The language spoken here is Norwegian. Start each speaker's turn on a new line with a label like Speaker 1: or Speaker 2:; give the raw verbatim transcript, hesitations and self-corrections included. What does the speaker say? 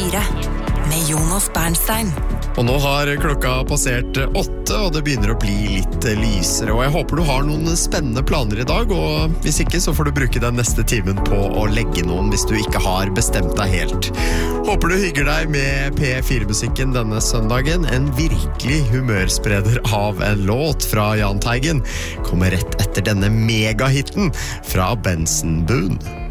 Speaker 1: fire med Jonas Bernstein.
Speaker 2: Og nå har klokka passert åtte, og det begynner å bli litt lysere. Og jeg håper du har noen spennende planer i dag, og hvis ikke så får du bruke den neste timen på å legge noen hvis du ikke har bestemt deg helt. Håper du hygger deg med P fire-musikken denne søndagen. En virkelig humørspreder av en låt fra Jahn Teigen kommer rett etter denne megahitten fra Benson Boone.